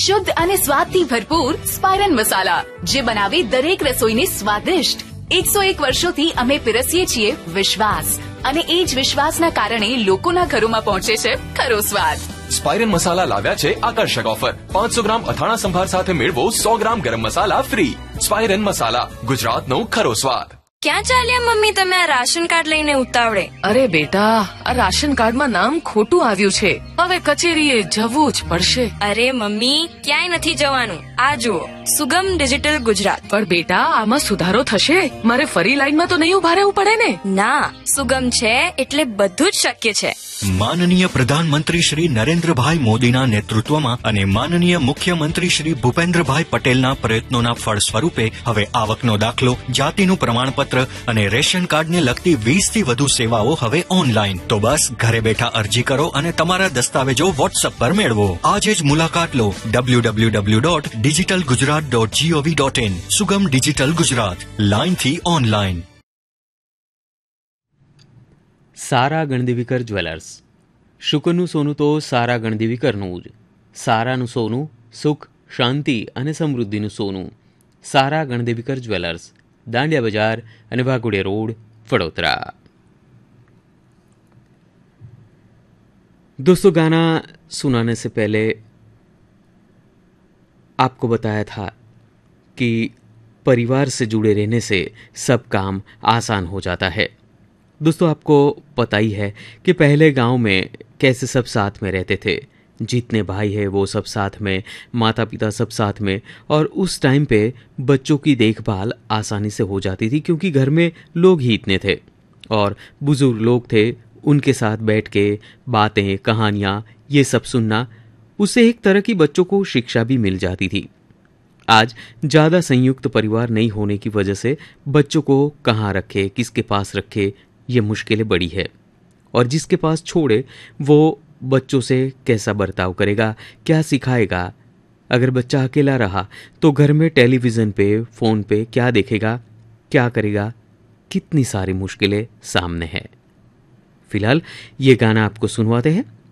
શુદ્ધ અને સ્વાદથી ભરપૂર સ્પાયરન મસાલા, જે બનાવે દરેક રસોઈને સ્વાદિષ્ટ. 101 વર્ષોથી અમે પીરસીએ છીએ વિશ્વાસ, અને એ જ વિશ્વાસના કારણે લોકોના ઘરોમાં પહોંચે છે ખરો સ્વાદ. સ્પાયરન મસાલા લાવ્યા છે આકર્ષક ઓફર. 500 ગ્રામ અથાણા સંભાર સાથે મેળવો 100 ગ્રામ ગરમ મસાલા ફ્રી. સ્પાયરન મસાલા, ગુજરાતનો ખરો સ્વાદ. ક્યાં ચાલ્યા મમ્મી તમે આ રાશન કાર્ડ લઈને ઉતાવળે? અરે બેટા, આ રાશન કાર્ડમાં નામ ખોટું આવ્યું છે, હવે કચેરીએ જવું જ પડશે. અરે મમ્મી, ક્યાંય નથી જવાનું. આ જુઓ, સુગમ ડિજિટલ ગુજરાત. પણ બેટા, આમાં સુધારો થશે? મારે ફરી લાઈનમાં તો નહીં ઉભા રહેવું પડે ને? ના, સુગમ છે એટલે બધું જ શક્ય છે. માનનીય પ્રધાનમંત્રી શ્રી નરેન્દ્રભાઈ મોદીના નેતૃત્વમાં અને માનનીય મુખ્યમંત્રી શ્રી ભૂપેન્દ્રભાઈ પટેલના પ્રયત્નોના ફળ સ્વરૂપે હવે આવકનો દાખલો, જાતિનું પ્રમાણપત્ર અને રેશન કાર્ડને લગતી 20 થી વધુ સેવાઓ હવે ઓનલાઈન. તો બસ ઘરે બેઠા અરજી કરો અને તમારા દસ્તાવેજો વોટ્સએપ પર મેળવો. આજે જ મુલાકાત લો www.digitalgujarat.gov.in. સુગમ ડિજિટલ ગુજરાત, લાઈનથી ઓનલાઈન. સારા ગણદેવીકર જ્વેલર્સ. શુકરનું સોનું તો સારા ગણદેવીકરનું જ. સારાનું સોનું સુખ, શાંતિ અને સમૃદ્ધિનું સોનું. સારા ગणदेवीकर ज्वेलर्स, दांडिया बाजार અને વાઘોડિયા રોડ, વડોદરા. दोस्तों, गाना सुनाने से पहले आपको बताया था कि परिवार से जुड़े रहने से सब काम आसान हो जाता है. दोस्तों, आपको पता ही है कि पहले गांव में कैसे सब साथ में रहते थे. जितने भाई हैं वो सब साथ में, माता पिता सब साथ में, और उस टाइम पे बच्चों की देखभाल आसानी से हो जाती थी क्योंकि घर में लोग ही इतने थे और बुजुर्ग लोग थे. उनके साथ बैठ के बातें, कहानियाँ ये सब सुनना, उससे एक तरह की बच्चों को शिक्षा भी मिल जाती थी. आज ज़्यादा संयुक्त परिवार नहीं होने की वजह से बच्चों को कहाँ रखे, किसके पास रखे, ये मुश्किलें बड़ी है. और जिसके पास छोड़े वो बच्चों से कैसा बर्ताव करेगा, क्या सिखाएगा. अगर बच्चा अकेला रहा तो घर में टेलीविज़न पे, फ़ोन पे क्या देखेगा, क्या करेगा, कितनी सारी मुश्किलें सामने है. फिलहाल ये गाना आपको सुनवाते हैं.